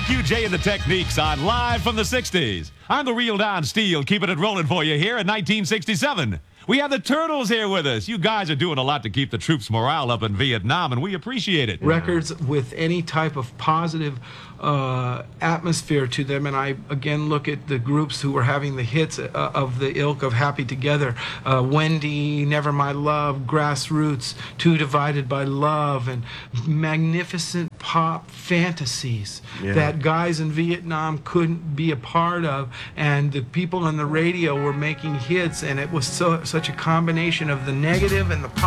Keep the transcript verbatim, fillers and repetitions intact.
Q J and the Techniques on Live from the sixties. I'm the real Don Steele, keeping it rolling for you here in nineteen sixty-seven. We have the Turtles here with us. You guys are doing a lot to keep the troops' morale up in Vietnam, and we appreciate it. Records with any type of positive uh, atmosphere to them, and I again look at the groups who were having the hits uh, of the ilk of Happy Together, uh, Wendy, Never My Love, Grassroots, Two Divided by Love, and magnificent pop fantasies Yeah. that guys in Vietnam couldn't be a part of, and the people on the radio were making hits, and it was so such a combination of the negative and the positive.